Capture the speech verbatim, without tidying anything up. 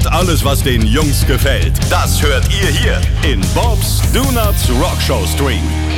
und alles, was den Jungs gefällt. Das hört ihr hier in Bobs Donuts Rockshow Stream.